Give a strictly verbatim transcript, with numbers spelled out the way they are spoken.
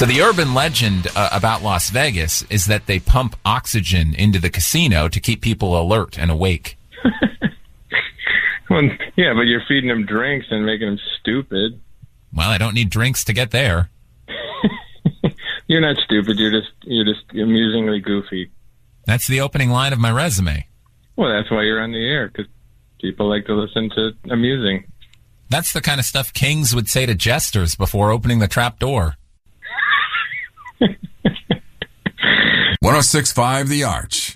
So the urban legend uh, about Las Vegas is that they pump oxygen into the casino to keep people alert and awake. Well, yeah, but you're feeding them drinks and making them stupid. Well, I don't need drinks to get there. You're not stupid. You're just you're just amusingly goofy. That's the opening line of my resume. Well, that's why you're on the air, because people like to listen to amusing. That's the kind of stuff kings would say to jesters before opening the trap door. one oh six point five The Arch.